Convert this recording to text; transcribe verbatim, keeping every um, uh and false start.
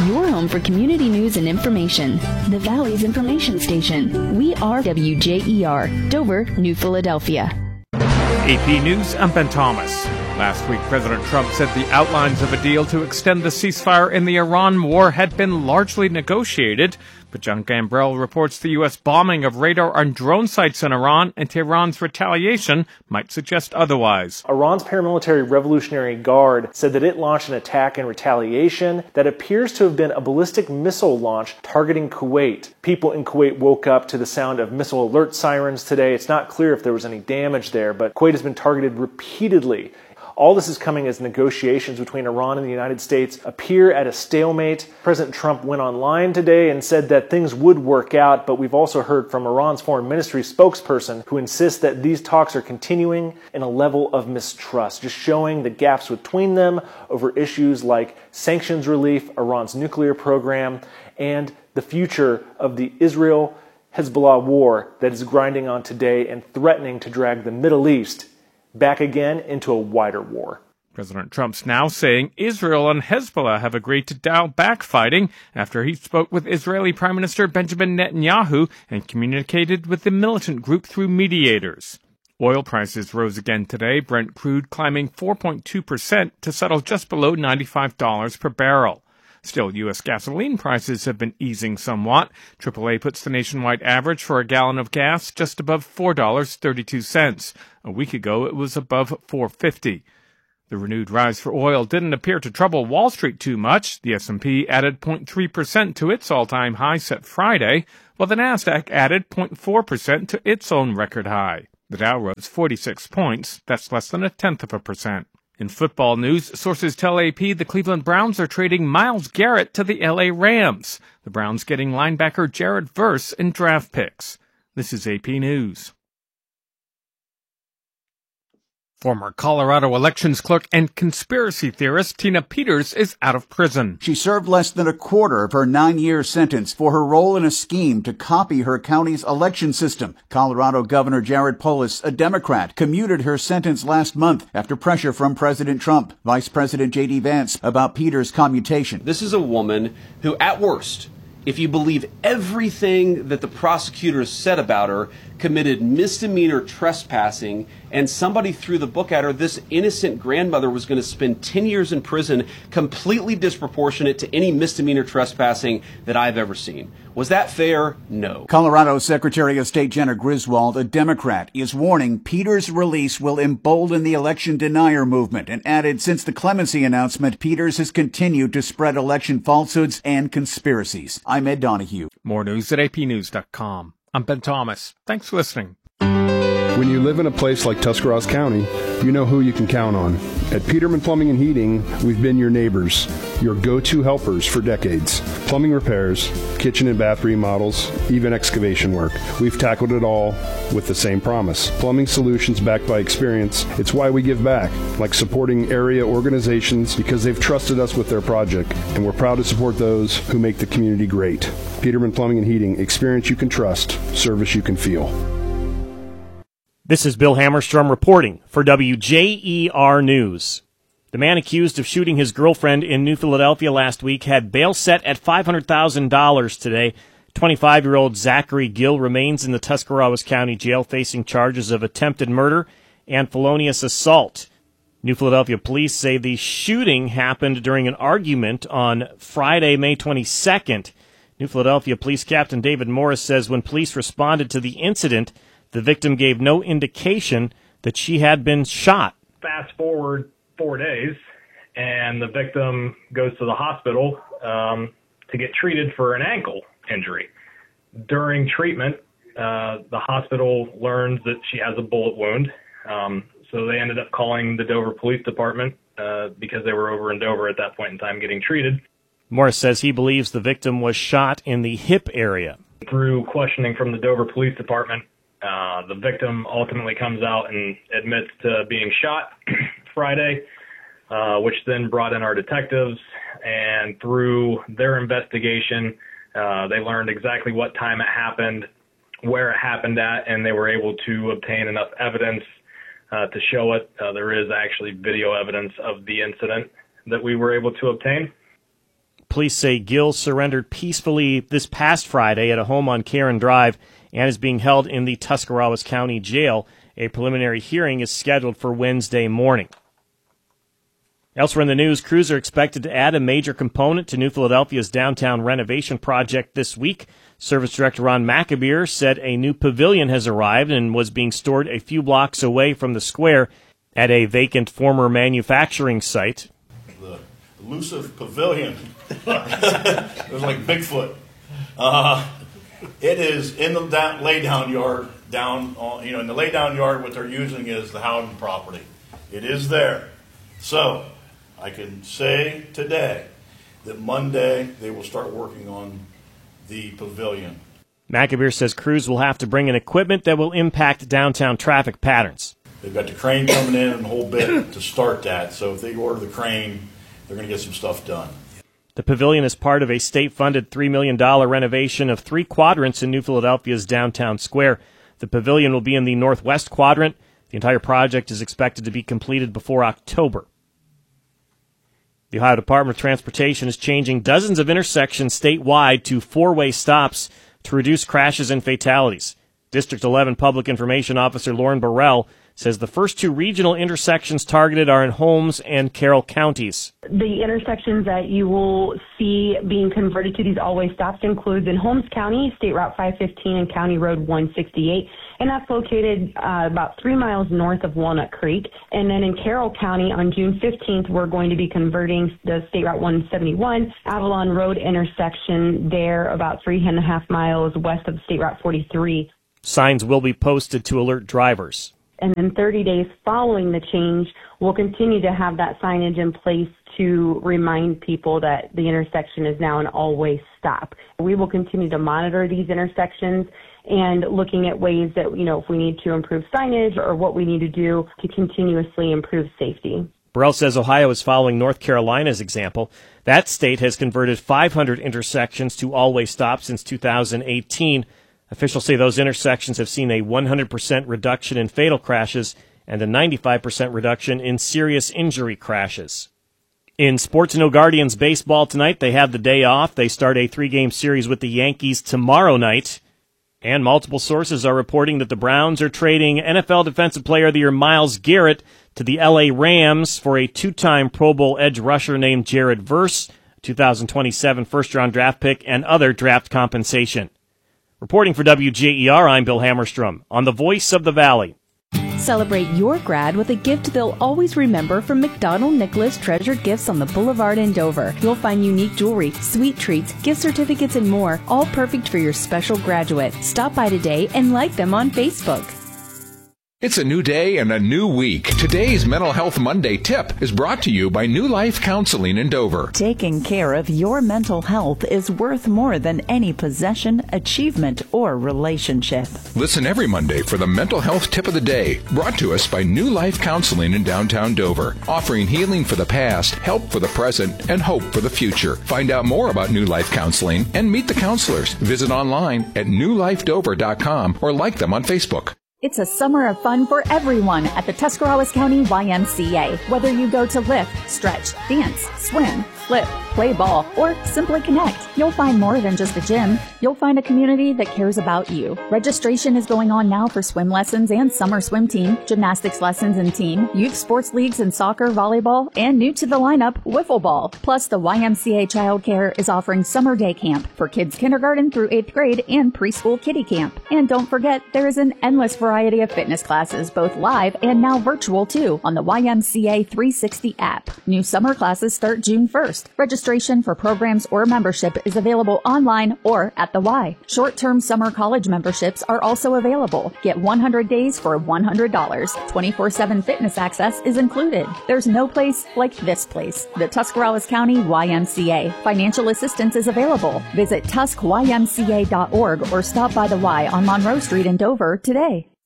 your home for community news and information. The Valley's information station. We are W J E R, Dover, New Philadelphia. A P News, I'm Ben Thomas. Last week, President Trump said the outlines of a deal to extend the ceasefire in the Iran war had been largely negotiated. But John Gambrell reports the U S bombing of radar and drone sites in Iran and Tehran's retaliation might suggest otherwise. Iran's paramilitary Revolutionary Guard said that it launched an attack in retaliation that appears to have been a ballistic missile launch targeting Kuwait. People in Kuwait woke up to the sound of missile alert sirens today. It's not clear if there was any damage there, but Kuwait has been targeted repeatedly. All this is coming as negotiations between Iran and the United States appear at a stalemate. President Trump went online today and said that things would work out, but we've also heard from Iran's foreign ministry spokesperson who insists that these talks are continuing in a level of mistrust, just showing the gaps between them over issues like sanctions relief, Iran's nuclear program, and the future of the Israel-Hezbollah war that is grinding on today and threatening to drag the Middle East back again into a wider war. President Trump's now saying Israel and Hezbollah have agreed to dial back fighting after he spoke with Israeli Prime Minister Benjamin Netanyahu and communicated with the militant group through mediators. Oil prices rose again today, Brent crude climbing four point two percent to settle just below ninety-five dollars per barrel. Still, U S gasoline prices have been easing somewhat. triple A puts the nationwide average for a gallon of gas just above four dollars and thirty-two cents. A week ago, it was above four dollars and fifty cents. The renewed rise for oil didn't appear to trouble Wall Street too much. The S and P added zero point three percent to its all-time high set Friday, while the Nasdaq added zero point four percent to its own record high. The Dow rose forty-six points. That's less than a tenth of a percent. In football news, sources tell A P the Cleveland Browns are trading Myles Garrett to the L A Rams. The Browns getting linebacker Jared Verse in draft picks. This is A P News. Former Colorado elections clerk and conspiracy theorist Tina Peters is out of prison. She served less than a quarter of her nine-year sentence for her role in a scheme to copy her county's election system. Colorado Governor Jared Polis, a Democrat, commuted her sentence last month after pressure from President Trump. Vice President J D Vance about Peters' commutation. This is a woman who, at worst, if you believe everything that the prosecutors said about her, committed misdemeanor trespassing, and somebody threw the book at her. This innocent grandmother was going to spend ten years in prison, completely disproportionate to any misdemeanor trespassing that I've ever seen. Was that fair? No. Colorado Secretary of State Jenna Griswold, a Democrat, is warning Peters' release will embolden the election denier movement, and added since the clemency announcement, Peters has continued to spread election falsehoods and conspiracies. I'm Ed Donahue. More news at A P news dot com. I'm Ben Thomas. Thanks for listening. When you live in a place like Tuscarawas County, you know who you can count on. At Peterman Plumbing and Heating, we've been your neighbors, your go-to helpers for decades. Plumbing repairs, kitchen and bath remodels, even excavation work. We've tackled it all with the same promise. Plumbing solutions backed by experience. It's why we give back, like supporting area organizations because they've trusted us with their project, and we're proud to support those who make the community great. Peterman Plumbing and Heating, experience you can trust, service you can feel. This is Bill Hammerstrom reporting for W J E R News. The man accused of shooting his girlfriend in New Philadelphia last week had bail set at five hundred thousand dollars today. twenty-five-year-old Zachary Gill remains in the Tuscarawas County Jail facing charges of attempted murder and felonious assault. New Philadelphia police say the shooting happened during an argument on Friday, May twenty-second. New Philadelphia Police Captain David Morris says when police responded to the incident, the victim gave no indication that she had been shot. Fast forward four days, and the victim goes to the hospital um, to get treated for an ankle injury. During treatment, uh, the hospital learns that she has a bullet wound, um, so they ended up calling the Dover Police Department uh, because they were over in Dover at that point in time getting treated. Morris says he believes the victim was shot in the hip area. Through questioning from the Dover Police Department, Uh, the victim ultimately comes out and admits to being shot Friday, uh, which then brought in our detectives. And through their investigation, uh, they learned exactly what time it happened, where it happened at, and they were able to obtain enough evidence uh, to show it. Uh, there is actually video evidence of the incident that we were able to obtain. Police say Gill surrendered peacefully this past Friday at a home on Karen Drive and is being held in the Tuscarawas County Jail. A preliminary hearing is scheduled for Wednesday morning. Elsewhere in the news, crews are expected to add a major component to New Philadelphia's downtown renovation project this week. Service Director Ron McAbeer said a new pavilion has arrived and was being stored a few blocks away from the square at a vacant former manufacturing site. The elusive pavilion. It was like Bigfoot. Uh, it is in the down, lay-down yard, down on, you know, in the lay-down yard. What they're using is the Howden property. It is there. So I can say today that Monday they will start working on the pavilion. McAbeer says crews will have to bring in equipment that will impact downtown traffic patterns. They've got the crane coming in and a whole bit to start that. So if they order the crane, they're going to get some stuff done. The pavilion is part of a state-funded three million dollars renovation of three quadrants in New Philadelphia's downtown square. The pavilion will be in the northwest quadrant. The entire project is expected to be completed before October. The Ohio Department of Transportation is changing dozens of intersections statewide to four-way stops to reduce crashes and fatalities. District eleven Public Information Officer Lauren Burrell says the first two regional intersections targeted are in Holmes and Carroll counties. The intersections that you will see being converted to these all-way stops includes in Holmes County, State Route five fifteen and County Road one sixty-eight, and that's located uh, about three miles north of Walnut Creek. And then in Carroll County on June fifteenth, we're going to be converting the State Route one seventy-one, Avalon Road intersection there about three and a half miles west of State Route forty-three. Signs will be posted to alert drivers. And then thirty days following the change, we'll continue to have that signage in place to remind people that the intersection is now an all-way stop. We will continue to monitor these intersections and looking at ways that, you know, if we need to improve signage or what we need to do to continuously improve safety. Burrell says Ohio is following North Carolina's example. That state has converted five hundred intersections to all-way stops since two thousand eighteen. Officials say those intersections have seen a one hundred percent reduction in fatal crashes and a ninety-five percent reduction in serious injury crashes. In Sports No Guardians baseball tonight, they have the day off. They start a three-game series with the Yankees tomorrow night. And multiple sources are reporting that the Browns are trading N F L Defensive Player of the Year Myles Garrett to the L A Rams for a two-time Pro Bowl edge rusher named Jared Verse, two thousand twenty-seven first-round draft pick, and other draft compensation. Reporting for W J E R, I'm Bill Hammerstrom on the Voice of the Valley. Celebrate your grad with a gift they'll always remember from McDonald Nicholas Treasured Gifts on the Boulevard in Dover. You'll find unique jewelry, sweet treats, gift certificates, and more, all perfect for your special graduate. Stop by today and like them on Facebook. It's a new day and a new week. Today's Mental Health Monday tip is brought to you by New Life Counseling in Dover. Taking care of your mental health is worth more than any possession, achievement, or relationship. Listen every Monday for the Mental Health Tip of the Day, brought to us by New Life Counseling in downtown Dover, offering healing for the past, help for the present, and hope for the future. Find out more about New Life Counseling and meet the counselors. Visit online at new life dover dot com or like them on Facebook. It's a summer of fun for everyone at the Tuscarawas County Y M C A. Whether you go to lift, stretch, dance, swim, flip, play ball, or simply connect, you'll find more than just a gym. You'll find a community that cares about you. Registration is going on now for swim lessons and summer swim team, gymnastics lessons and team, youth sports leagues and soccer, volleyball, and new to the lineup, wiffle ball. Plus, the Y M C A Child Care is offering summer day camp for kids kindergarten through eighth grade and preschool kiddie camp. And don't forget, there is an endless variety of fitness classes, both live and now virtual too, on the Y M C A three sixty app. New summer classes start June first. Registration for programs or membership is available online or at the Y. Short-term summer college memberships are also available. Get one hundred days for one hundred dollars. twenty-four seven fitness access is included. There's no place like this place, the Tuscarawas County Y M C A. Financial assistance is available. Visit tusk y m c a dot org or stop by the Y on Monroe Street in Dover today.